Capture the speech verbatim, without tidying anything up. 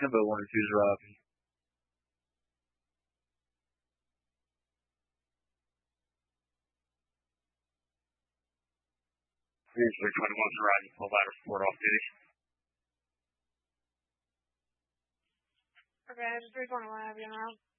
Tempo one or two is Robbie. Usually twenty-one's riding full ladder support off duty. Okay, I just three twenty-one, have you now?